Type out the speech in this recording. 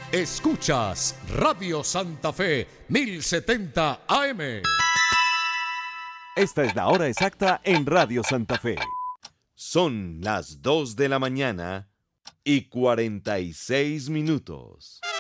Escuchas Radio Santa Fe 1070 AM. Esta es la hora exacta en Radio Santa Fe. Son las 2 de la mañana y 46 minutos.